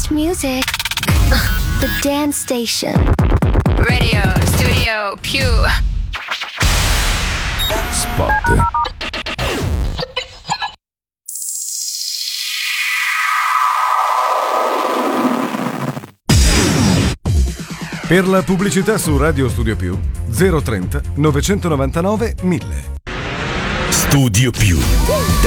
much music. The Dance Station. Radio Studio Più. Spot. Per la pubblicità su Radio Studio Più 030 999 1000. Studio Più.